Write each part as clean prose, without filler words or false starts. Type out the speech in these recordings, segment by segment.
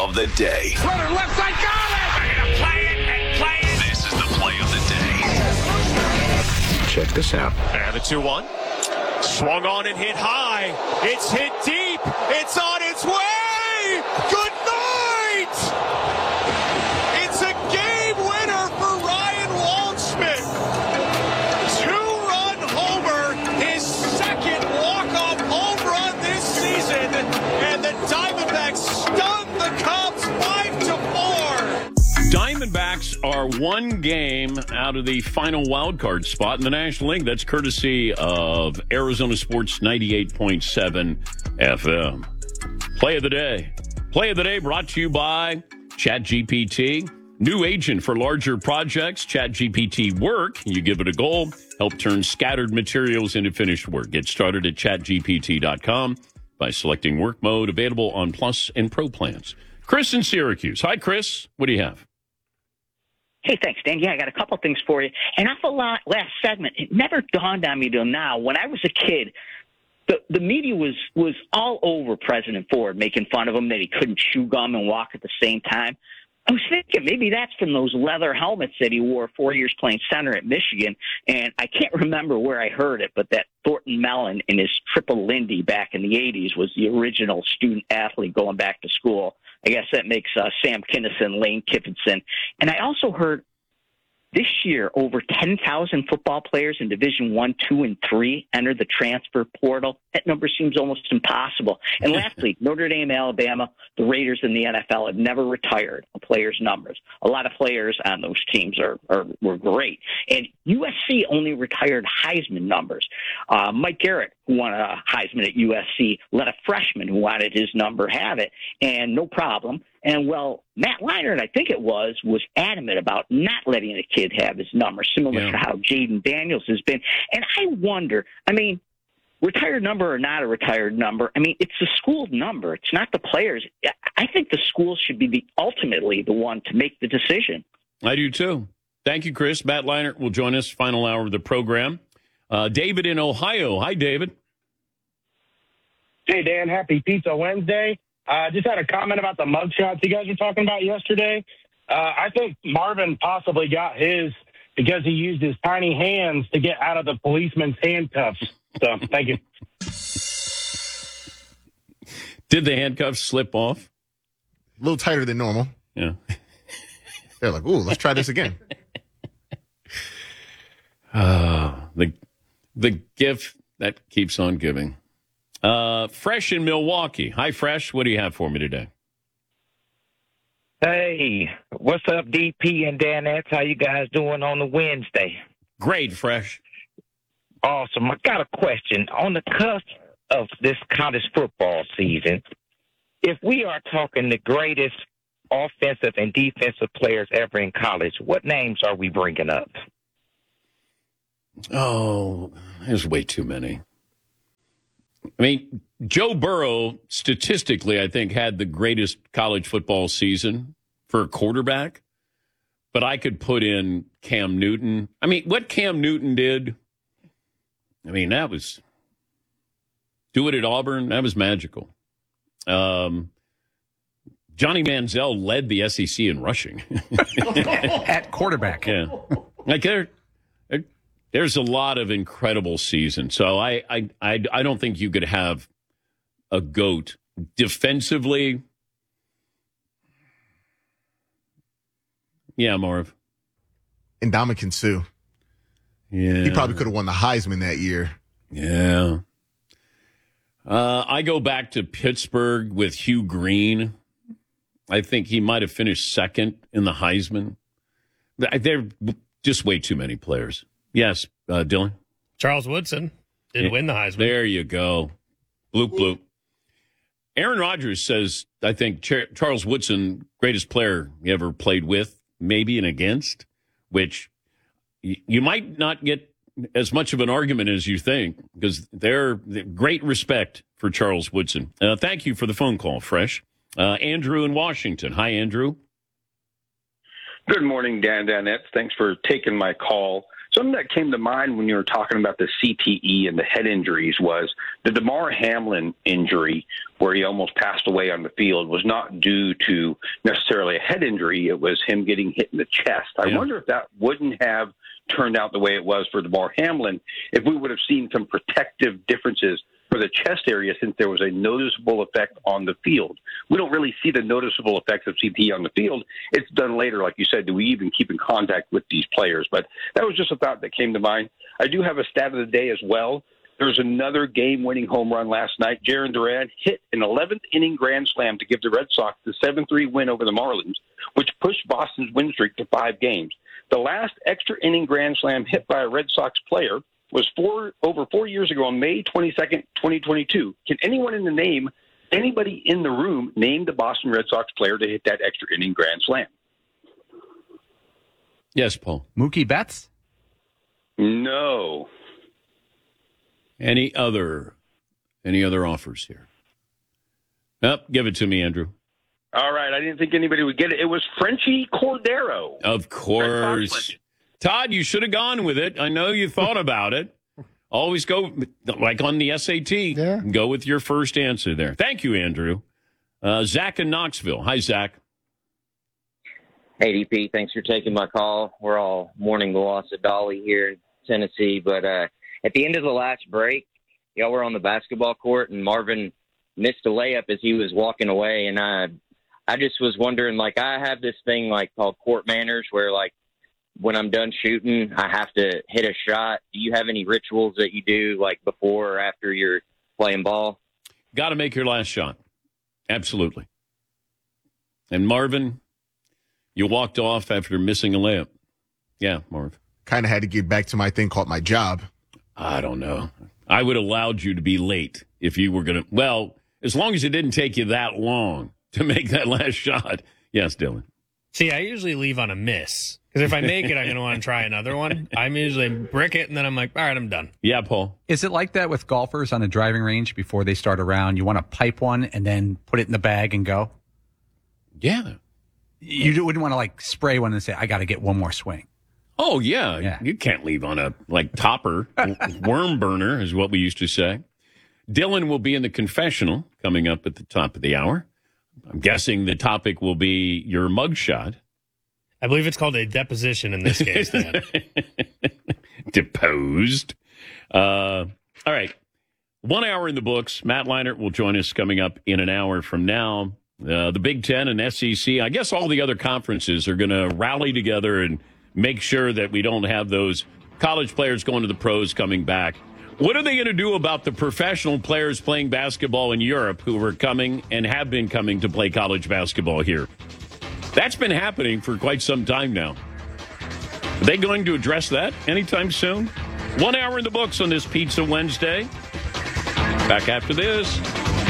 of the day. Runner left side, got it! I'm going to play it and play it. This is the play of the day. Check this out. And the 2-1. Swung on and hit high. It's hit deep. It's on its way. Good night. It's a game winner for Ryan Waldschmidt. Two-run homer, his second walk-off home run this season, and the Diamondbacks stun the Cubs 5-4. Diamondbacks are one game out of the final wild card spot in the National League. That's courtesy of Arizona Sports 98.7 FM. Play of the day. Play of the day brought to you by ChatGPT. New agent for larger projects, ChatGPT Work. You give it a goal, help turn scattered materials into finished work. Get started at chatgpt.com by selecting work mode, available on Plus and Pro plans. Chris in Syracuse. Hi, Chris. What do you have? Hey, thanks, Dan. Yeah, I got a couple things for you. And off the last segment, it never dawned on me till now. When I was a kid, the media was all over President Ford, making fun of him that he couldn't chew gum and walk at the same time. I was thinking maybe that's from those leather helmets that he wore 4 years playing center at Michigan. And I can't remember where I heard it, but that Thornton Mellon in his triple Lindy back in the 80s was the original student athlete going back to school. I guess that makes Sam Kinison, Lane Kiffin. And I also heard this year over 10,000 football players in Division I, II, and III entered the transfer portal. That number seems almost impossible. And lastly, Notre Dame, Alabama, the Raiders in the NFL have never retired a player's numbers. A lot of players on those teams were great. And USC only retired Heisman numbers. Mike Garrett, who won a Heisman at USC, let a freshman who wanted his number have it, and no problem. And, well, Matt Leinart, I think it was adamant about not letting the kid have his number, similar to how Jaden Daniels has been. And I wonder, I mean, retired number or not a retired number, I mean, it's the school's number. It's not the players. I think the school should be ultimately the one to make the decision. I do, too. Thank you, Chris. Matt Leinart will join us, final hour of the program. David in Ohio. Hi, David. Hey, Dan. Happy Pizza Wednesday. Just had a comment about the mugshots you guys were talking about yesterday. I think Marvin possibly got his because he used his tiny hands to get out of the policeman's handcuffs. So, thank you. Did the handcuffs slip off? A little tighter than normal. Yeah. They're like, ooh, let's try this again. The gift that keeps on giving. Fresh in Milwaukee. Hi, Fresh. What do you have for me today? Hey, what's up, DP and Danettes? How you guys doing on the Wednesday? Great, Fresh. Awesome. I got a question. On the cusp of this college football season, if we are talking the greatest offensive and defensive players ever in college, what names are we bringing up? Oh, there's way too many. I mean, Joe Burrow, statistically, I think, had the greatest college football season for a quarterback. But I could put in Cam Newton. I mean, what Cam Newton did, I mean, that was, do it at Auburn, that was magical. Johnny Manziel led the SEC in rushing. At quarterback. Yeah. Like, there's a lot of incredible seasons. So I don't think you could have a GOAT defensively. Yeah, Marv. Ndamukong Suh. Yeah. He probably could have won the Heisman that year. Yeah. I go back to Pittsburgh with Hugh Green. I think he might have finished second in the Heisman. They're just way too many players. Yes, Dylan? Charles Woodson didn't win the Heisman. There you go. Bloop, bloop. Aaron Rodgers says, I think Charles Woodson, greatest player he ever played with, maybe and against, which you might not get as much of an argument as you think, because they're great respect for Charles Woodson. Thank you for the phone call, Fresh. Andrew in Washington. Hi, Andrew. Good morning, Dan Danettes. Thanks for taking my call. something that came to mind when you were talking about the CTE and the head injuries was the DeMar Hamlin injury, where he almost passed away on the field, was not due to necessarily a head injury. It was him getting hit in the chest. I wonder if that wouldn't have turned out the way it was for DeMar Hamlin if we would have seen some protective differences for the chest area, since there was a noticeable effect on the field. We don't really see the noticeable effects of CTE on the field. It's done later, like you said. Do we even keep in contact with these players? But that was just a thought that came to mind. I do have a stat of the day as well. There was another game-winning home run last night. Jarren Duran hit an 11th-inning grand slam to give the Red Sox the 7-3 win over the Marlins, which pushed Boston's win streak to 5 games. The last extra-inning grand slam hit by a Red Sox player was over 4 years ago on May 22nd, 2022. Can anyone anybody in the room name the Boston Red Sox player to hit that extra inning grand slam? Yes, Paul. Mookie Betts? No. Any other offers here? Give it to me, Andrew. All right. I didn't think anybody would get it. It was Frenchie Cordero. Of course. Todd, you should have gone with it. I know you thought about it. Always go, like on the SAT, go with your first answer there. Thank you, Andrew. Zach in Knoxville. Hi, Zach. Hey, DP. Thanks for taking my call. We're all mourning the loss of Dolly here in Tennessee. But at the end of the last break, y'all were on the basketball court, and Marvin missed a layup as he was walking away. And I just was wondering, like, I have this thing, like, called court manners where, like, when I'm done shooting, I have to hit a shot. Do you have any rituals that you do, like, before or after you're playing ball? Got to make your last shot. Absolutely. And Marvin, you walked off after missing a layup. Yeah, Marv. Kind of had to get back to my thing called my job. I don't know. I would have allowed you to be late if you were going to. Well, as long as it didn't take you that long to make that last shot. Yes, Dylan. See, I usually leave on a miss. Because if I make it, I'm going to want to try another one. I'm usually brick it, and then I'm like, all right, I'm done. Yeah, Paul. Is it like that with golfers on a driving range before they start a round? You want to pipe one and then put it in the bag and go? Yeah. You wouldn't want to, like, spray one and say, I got to get one more swing. Oh, yeah. You can't leave on a, like, topper. Worm burner is what we used to say. Dylan will be in the confessional coming up at the top of the hour. I'm guessing the topic will be your mugshot. I believe it's called a deposition in this case, Dan. Deposed. All right. 1 hour in the books. Matt Leinart will join us coming up in an hour from now. The Big Ten and SEC, I guess all the other conferences are going to rally together and make sure that we don't have those college players going to the pros coming back. What are they going to do about the professional players playing basketball in Europe who are coming and have been coming to play college basketball here? That's been happening for quite some time now. Are they going to address that anytime soon? 1 hour in the books on this Pizza Wednesday. Back after this.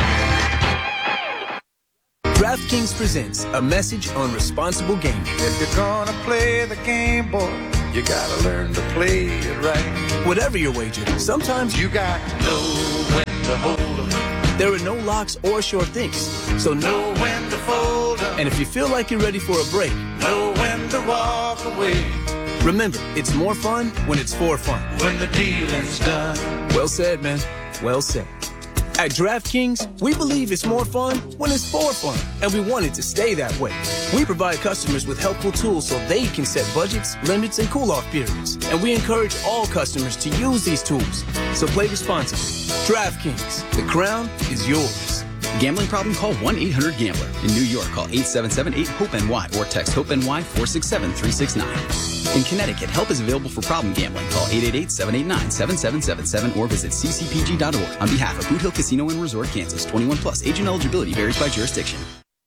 DraftKings presents a message on responsible gaming. If you're gonna play the game, boy, you gotta learn to play it right. Whatever your wager, sometimes you got to know when to hold 'em. There are no locks or sure things, so know when to fold 'em. And if you feel like you're ready for a break, know when to walk away. Remember, it's more fun when it's for fun. When the dealing's done. Well said, man. Well said. At DraftKings, we believe it's more fun when it's for fun, and we want it to stay that way. We provide customers with helpful tools so they can set budgets, limits, and cool-off periods. And we encourage all customers to use these tools. So play responsibly. DraftKings, the crown is yours. Gambling problem? Call 1-800-GAMBLER. In New York, call 877-8-HOPE-NY or text HOPE-NY 467-369. In Connecticut, help is available for problem gambling. Call 888-789-7777 or visit ccpg.org. On behalf of Boot Hill Casino and Resort, Kansas, 21 plus. Agent eligibility varies by jurisdiction.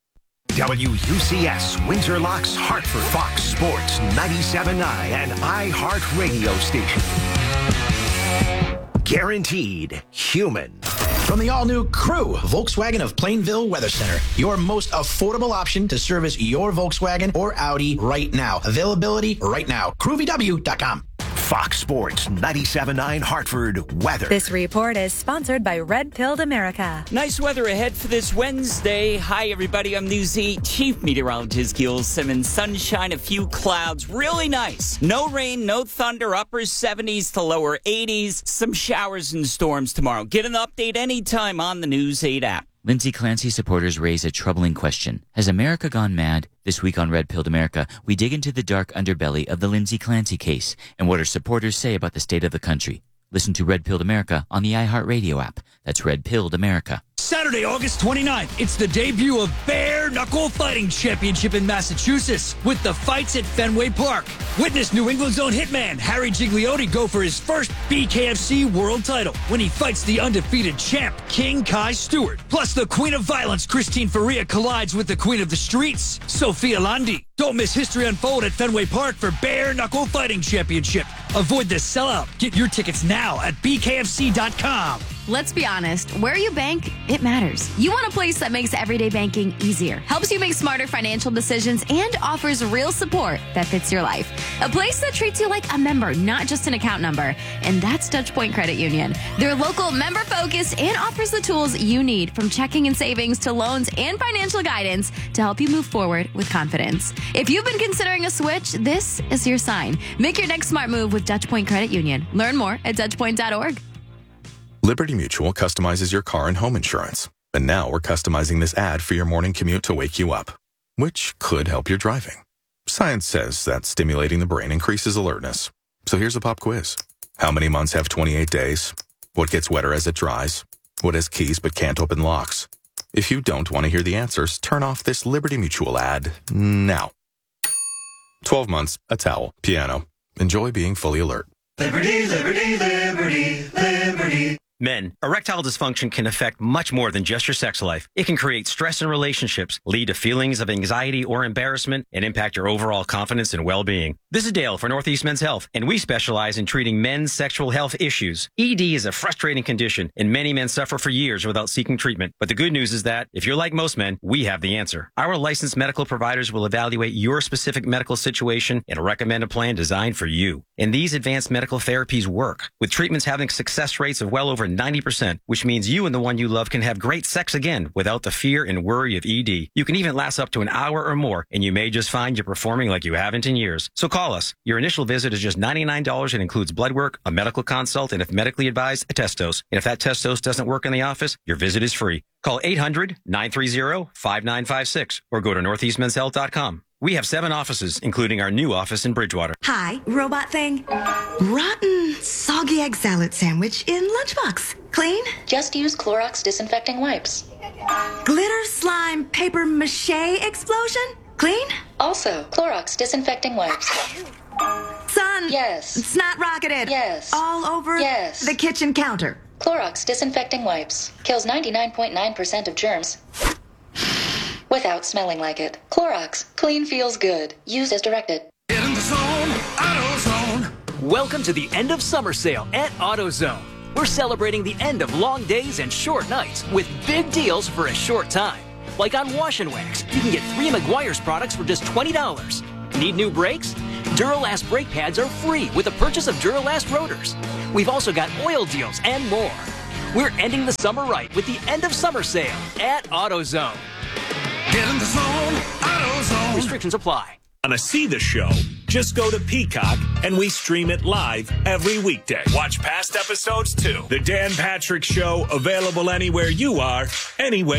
WUCS Windsor Locks Hartford, Fox Sports 97.9 and iHeart Radio Station. Guaranteed human. From the all-new Crew, Volkswagen of Plainville Weather Center, your most affordable option to service your Volkswagen or Audi right now. Availability right now. CrewVW.com. Fox Sports 97.9 Hartford weather. This report is sponsored by Red Pilled America. Nice weather ahead for this Wednesday. Hi, everybody. I'm News 8 Chief Meteorologist Gil Simmons. Sunshine, a few clouds. Really nice. No rain, no thunder. Upper 70s to lower 80s. Some showers and storms tomorrow. Get an update anytime on the News 8 app. Lindsay Clancy supporters raise a troubling question. Has America gone mad? This week on Red Pilled America, we dig into the dark underbelly of the Lindsay Clancy case and what her supporters say about the state of the country. Listen to Red Pilled America on the iHeartRadio app. That's Red Pilled America. Saturday, August 29th, it's the debut of Bare Knuckle Fighting Championship in Massachusetts with the fights at Fenway Park. Witness New England's own hitman, Harry Gigliotti, go for his first BKFC world title when he fights the undefeated champ, King Kai Stewart. Plus, the Queen of Violence, Christine Faria, collides with the Queen of the Streets, Sophia Landi. Don't miss history unfold at Fenway Park for Bare Knuckle Fighting Championship. Avoid the sellout. Get your tickets now at bkfc.com. Let's be honest, where you bank, it matters. You want a place that makes everyday banking easier, helps you make smarter financial decisions, and offers real support that fits your life. A place that treats you like a member, not just an account number. And that's Dutch Point Credit Union. They're local, member-focused, and offers the tools you need, from checking and savings to loans and financial guidance, to help you move forward with confidence. If you've been considering a switch, this is your sign. Make your next smart move with Dutch Point Credit Union. Learn more at DutchPoint.org. Liberty Mutual customizes your car and home insurance. And now we're customizing this ad for your morning commute to wake you up, which could help your driving. Science says that stimulating the brain increases alertness. So here's a pop quiz. How many months have 28 days? What gets wetter as it dries? What has keys but can't open locks? If you don't want to hear the answers, turn off this Liberty Mutual ad now. 12 months, a towel, piano. Enjoy being fully alert. Liberty, liberty, liberty, liberty. Men, erectile dysfunction can affect much more than just your sex life. It can create stress in relationships, lead to feelings of anxiety or embarrassment, and impact your overall confidence and well-being. This is Dale for Northeast Men's Health, and we specialize in treating men's sexual health issues. ED is a frustrating condition, and many men suffer for years without seeking treatment. But the good news is that, if you're like most men, we have the answer. Our licensed medical providers will evaluate your specific medical situation and recommend a plan designed for you. And these advanced medical therapies work, with treatments having success rates of well over 90%, which means you and the one you love can have great sex again without the fear and worry of ED. You can even last up to an hour or more, and you may just find you're performing like you haven't in years. So call us. Your initial visit is just $99 and includes blood work, a medical consult, and if medically advised, a test dose. And if that test dose doesn't work in the office, your visit is free. Call 800-930-5956 or go to northeastmenshealth.com. We have 7 offices, including our new office in Bridgewater. Hi, robot thing. Rotten, soggy egg salad sandwich in lunchbox. Clean? Just use Clorox disinfecting wipes. Glitter, slime, paper mache explosion? Clean? Also, Clorox disinfecting wipes. Son. Yes. Snot rocketed. Yes. All over yes. the kitchen counter. Clorox disinfecting wipes. Kills 99.9% of germs without smelling like it. Clorox. Clean feels good. Used as directed. Get in the zone, AutoZone. Welcome to the end of summer sale at AutoZone. We're celebrating the end of long days and short nights with big deals for a short time. Like on Wash and Wax, you can get 3 Meguiar's products for just $20. Need new brakes? Duralast brake pads are free with the purchase of Duralast rotors. We've also got oil deals and more. We're ending the summer right with the end of summer sale at AutoZone. Get in the zone, AutoZone. Restrictions apply. Want to see the show? Just go to Peacock and we stream it live every weekday. Watch past episodes too. The Dan Patrick Show, available anywhere you are, anywhere